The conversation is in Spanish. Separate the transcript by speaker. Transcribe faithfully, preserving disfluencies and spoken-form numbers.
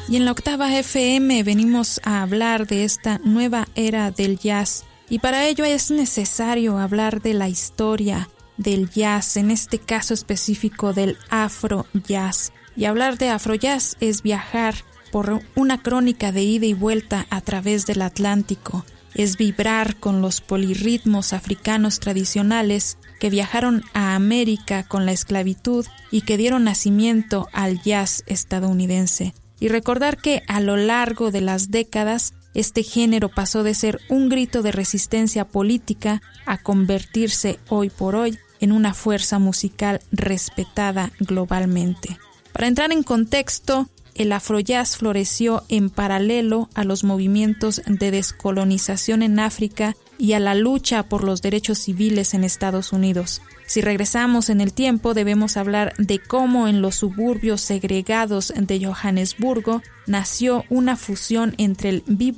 Speaker 1: Y en la Octava F M venimos a hablar de esta nueva era del jazz. Y para ello es necesario hablar de la historia del jazz, en este caso específico del afro jazz. Y hablar de afro jazz es viajar por una crónica de ida y vuelta a través del Atlántico. Es vibrar con los polirritmos africanos tradicionales que viajaron a América con la esclavitud y que dieron nacimiento al jazz estadounidense. Y recordar que a lo largo de las décadas, este género pasó de ser un grito de resistencia política a convertirse hoy por hoy en una fuerza musical respetada globalmente. Para entrar en contexto, el afrojazz floreció en paralelo a los movimientos de descolonización en África y a la lucha por los derechos civiles en Estados Unidos. Si regresamos en el tiempo, debemos hablar de cómo en los suburbios segregados de Johannesburgo nació una fusión entre el bebop